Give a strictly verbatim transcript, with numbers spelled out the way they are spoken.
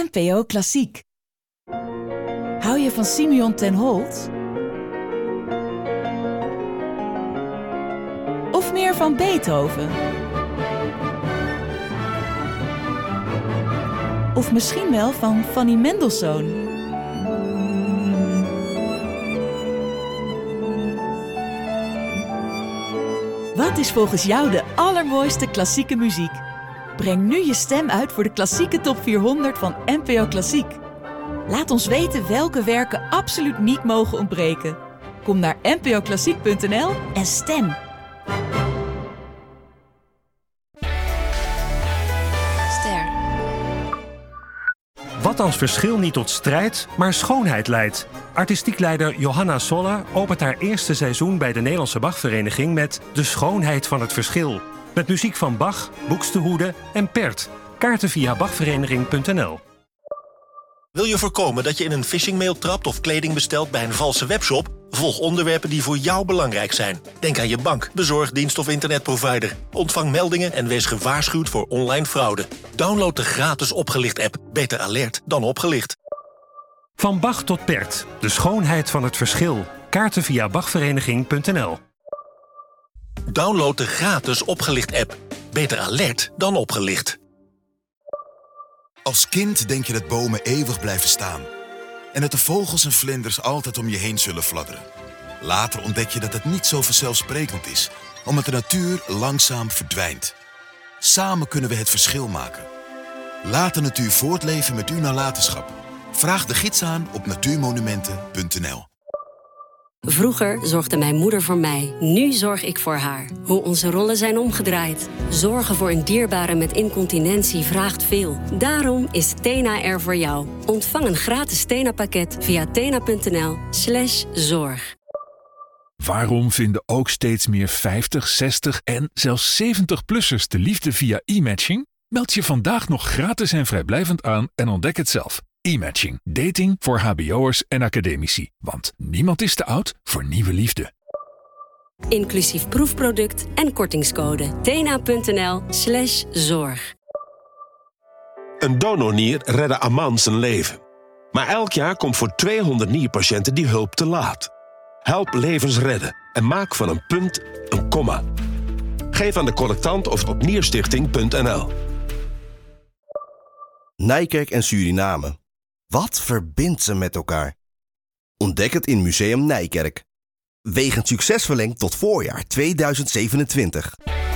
N P O Klassiek. Hou je van Simeon ten Holt? Of meer van Beethoven? Of misschien wel van Fanny Mendelssohn? Wat is volgens jou de allermooiste klassieke muziek? Breng nu je stem uit voor de klassieke top vierhonderd van N P O Klassiek. Laat ons weten welke werken absoluut niet mogen ontbreken. Kom naar n p o klassiek punt n l en stem. Ster. Wat als verschil niet tot strijd, maar schoonheid leidt? Artistiek leider Johanna Soller opent haar eerste seizoen bij de Nederlandse Bachvereniging met De Schoonheid van het Verschil. Met muziek van Bach, Buxtehude en Pärt. Kaarten via bachvereniging punt n l. Wil je voorkomen dat je in een phishingmail trapt of kleding bestelt bij een valse webshop? Volg onderwerpen die voor jou belangrijk zijn. Denk aan je bank, bezorgdienst of internetprovider. Ontvang meldingen en wees gewaarschuwd voor online fraude. Download de gratis Opgelicht-app. Beter alert dan opgelicht. Van Bach tot Pärt. De Schoonheid van het Verschil. Kaarten via bachvereniging punt n l. Download de gratis Opgelicht-app. Beter alert dan opgelicht. Als kind denk je dat bomen eeuwig blijven staan. En dat de vogels en vlinders altijd om je heen zullen fladderen. Later ontdek je dat het niet zo vanzelfsprekend is, omdat de natuur langzaam verdwijnt. Samen kunnen we het verschil maken. Laat de natuur voortleven met uw nalatenschap. Vraag de gids aan op natuurmonumenten punt n l. Vroeger zorgde mijn moeder voor mij. Nu zorg ik voor haar. Hoe onze rollen zijn omgedraaid. Zorgen voor een dierbare met incontinentie vraagt veel. Daarom is Tena er voor jou. Ontvang een gratis Tena-pakket via tena punt n l slash zorg. Waarom vinden ook steeds meer vijftig, zestig en zelfs zeventig-plussers de liefde via e-matching? Meld je vandaag nog gratis en vrijblijvend aan en ontdek het zelf. E-matching. Dating voor hbo'ers en academici. Want niemand is te oud voor nieuwe liefde. Inclusief proefproduct en kortingscode. tena punt n l slash zorg. Een donornier redde Aman zijn leven. Maar elk jaar komt voor tweehonderd nierpatiënten die hulp te laat. Help levens redden en maak van een punt een komma. Geef aan de collectant of op nierstichting punt n l. Nijkerk en Suriname. Wat verbindt ze met elkaar? Ontdek het in Museum Nijkerk. Wegend succesverlengd tot voorjaar tweeduizend zevenentwintig.